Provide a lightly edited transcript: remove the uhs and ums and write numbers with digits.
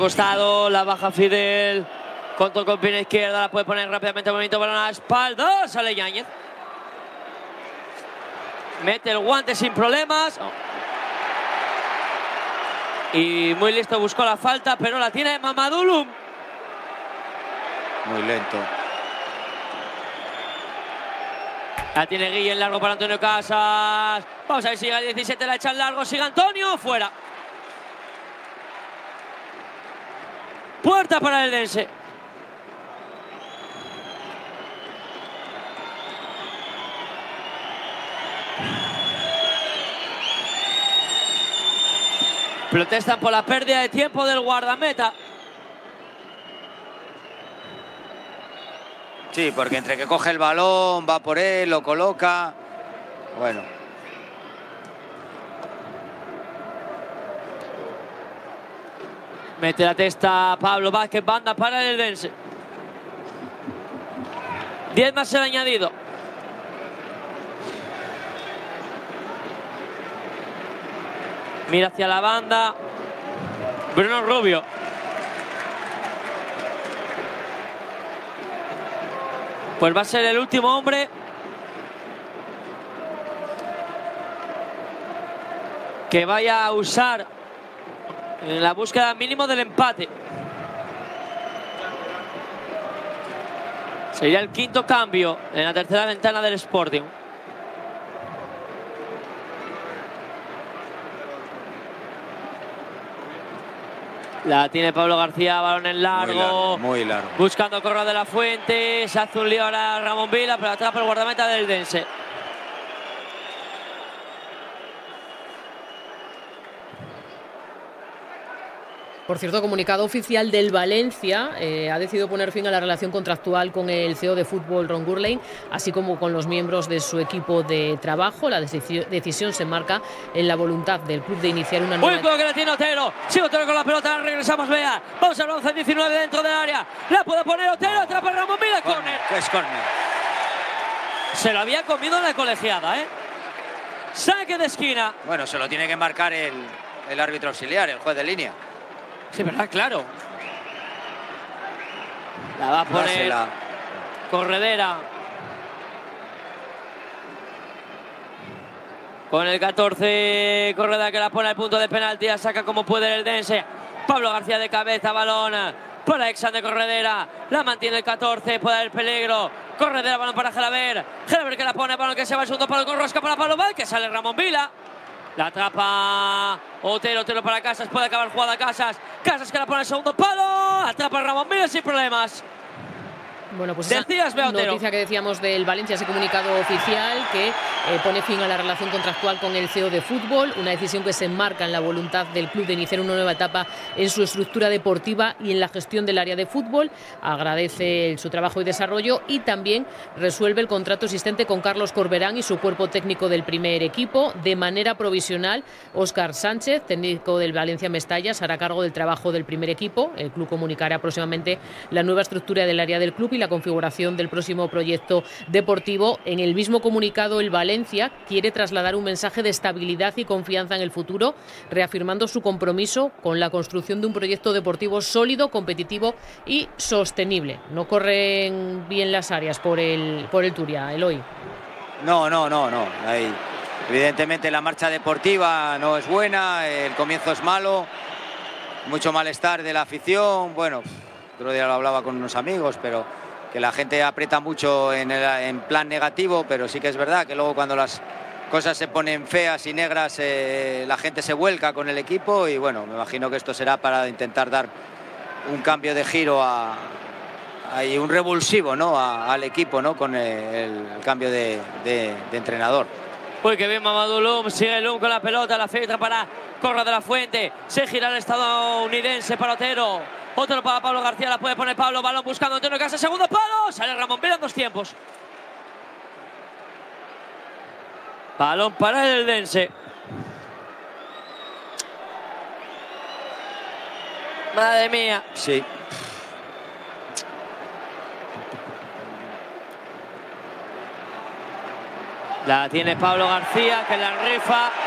Costado, la baja Fidel. Control con pierna izquierda, la puede poner rápidamente, movimiento, balón a la espalda. Sale Yáñez. Mete el guante sin problemas. Y muy listo, buscó la falta, pero la tiene Mamadou. Muy lento. La tiene Guille en largo para Antonio Casas. Vamos a ver si llega el 17, la echa en largo, sigue Antonio, fuera. Puerta para el Eldense. Protestan por la pérdida de tiempo del guardameta. Sí, porque entre que coge el balón, va por él, lo coloca. Bueno. Mete la testa Pablo Vázquez, banda para el Eldense. 10 más el añadido. Mira hacia la banda. Bruno Rubio. Pues va a ser el último hombre. Que vaya a usar en la búsqueda mínimo del empate. Sería el quinto cambio en la tercera ventana del Sporting. La tiene Pablo García, balón en largo. Muy largo. Buscando a Correa de la Fuente. Se hace un lío ahora Ramón Vila, pero atrapa el guardameta del Eldense. Por cierto, comunicado oficial del Valencia ha decidido poner fin a la relación contractual con el CEO de fútbol Ron Gurley, así como con los miembros de su equipo de trabajo. La decisión se enmarca en la voluntad del club de iniciar una nueva... Buen juego que la tiene Otero. Sigue Otero con la pelota, regresamos, vea. Vamos al 11-19 dentro del área. La puede poner Otero, atrapa Ramón Vila, córner. Es córner. Se lo había comido en la colegiada, ¿eh? Saque de esquina. Bueno, se lo tiene que marcar el árbitro auxiliar, el juez de línea. Sí, verdad, claro. La va a poner Dásela. Corredera. Con el 14, Corredera que la pone al punto de penalti. La saca como puede el Eldense. Pablo García de cabeza, balón para Alexander Corredera. La mantiene el 14, puede haber peligro. Corredera, balón para Gelaber. Gelaber que la pone, balón que se va al segundo palo con rosca para Pablo Vázquez. Sale Ramón Vila. La atrapa Otero, Otero para Casas, puede acabar jugada Casas. Casas que la pone al segundo palo. Atrapa Ramón Vila sin problemas. Bueno, pues esa noticia que decíamos del Valencia, ese comunicado oficial que pone fin a la relación contractual con el CEO de fútbol, una decisión que se enmarca en la voluntad del club de iniciar una nueva etapa en su estructura deportiva y en la gestión del área de fútbol. Agradece su trabajo y desarrollo y también resuelve el contrato existente con Carlos Corberán y su cuerpo técnico del primer equipo. De manera provisional, Óscar Sánchez, técnico del Valencia Mestalla, se hará cargo del trabajo del primer equipo. El club comunicará próximamente la nueva estructura del área del club y la configuración del próximo proyecto deportivo. En el mismo comunicado, el Valencia quiere trasladar un mensaje de estabilidad y confianza en el futuro, reafirmando su compromiso con la construcción de un proyecto deportivo sólido, competitivo y sostenible. No corren bien las áreas por el Turia, Eloy. No. Ahí, evidentemente la marcha deportiva no es buena, el comienzo es malo, mucho malestar de la afición. Bueno, otro día lo hablaba con unos amigos, pero que la gente aprieta mucho en plan negativo, pero sí que es verdad que luego cuando las cosas se ponen feas y negras, la gente se vuelca con el equipo y bueno, me imagino que esto será para intentar dar un cambio de giro y un revulsivo, ¿no? al equipo, ¿no? Con el cambio de entrenador. Uy, que bien Mamadou Loum, sigue Loum con la pelota, la filtra para Correa de la Fuente, se gira el estadounidense para Otero. Otro para Pablo García, la puede poner Pablo, balón buscando Antonio Casas, segundo palo, sale Ramón Vila en 2 tiempos. Balón para el Eldense. Madre mía. Sí. La tiene Pablo García, que la rifa.